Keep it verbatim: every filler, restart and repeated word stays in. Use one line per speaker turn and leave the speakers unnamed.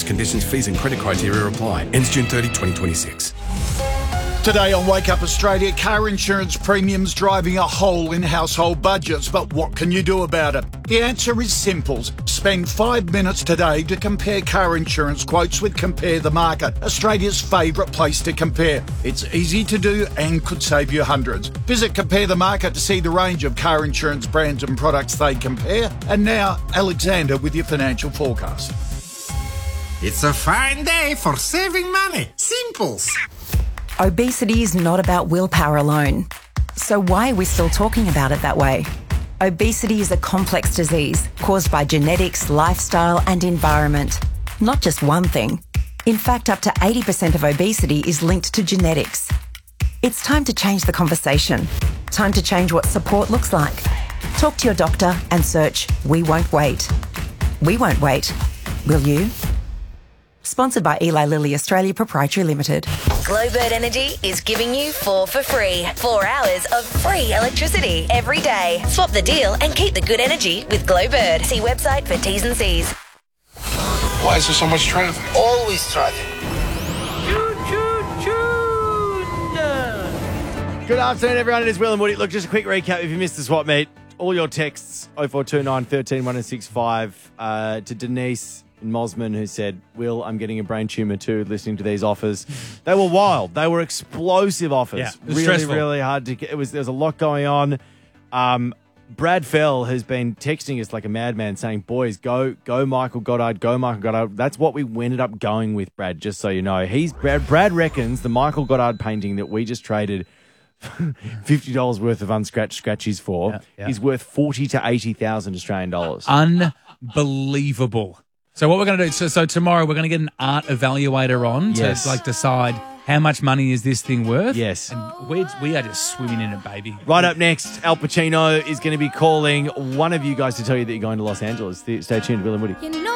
Terms, conditions, fees and credit criteria apply. Ends June thirtieth, twenty twenty-six.
Today on Wake Up Australia, car insurance premiums driving a hole in household budgets. But what can you do about it? The answer is simple. Spend five minutes today to compare car insurance quotes with Compare the Market, Australia's favourite place to compare. It's easy to do and could save you hundreds. Visit Compare the Market to see the range of car insurance brands and products they compare. And now, Alexander with your financial forecast.
It's a fine day for saving money. Simples.
Obesity is not about willpower alone. So why are we still talking about it that way? Obesity is a complex disease caused by genetics, lifestyle and environment. Not just one thing. In fact, up to eighty percent of obesity is linked to genetics. It's time to change the conversation. Time to change what support looks like. Talk to your doctor and search We Won't Wait. We won't wait. Will you? Sponsored by Eli Lilly Australia Proprietary Limited.
Glowbird Energy is giving you four for free. Four hours of free electricity every day. Swap the deal and keep the good energy with Glowbird. See website for T's and C's.
Why is there so much traffic?
Always traffic.
Good afternoon, everyone. It is Will and Woody. Look, just a quick recap if you missed the swap meet. All your texts, oh four two nine, one three, one oh six five, uh, to Denise in Mosman, who said, Will, I'm getting a brain tumour too, listening to these offers. They were wild. They were explosive offers.
Yeah, it was
really,
stressful.
really hard to get. It was, there was a lot going on. Um, Brad Fell has been texting us like a madman saying, boys, go, go Michael Goddard, go Michael Goddard. That's what we ended up going with, Brad, just so you know. He's Brad, Brad reckons the Michael Goddard painting that we just traded fifty dollars worth of unscratched scratchies for
Yeah, yeah.
is worth forty to eighty thousand Australian dollars.
Unbelievable. So what we're going to do, so, so tomorrow we're going to get an art evaluator on
Yes.
to like decide how much money is this thing worth.
Yes.
And we're, we are just swimming in it, baby.
Right up next, Al Pacino is going to be calling one of you guys to tell you that you're going to Los Angeles. Stay tuned, Will and Woody.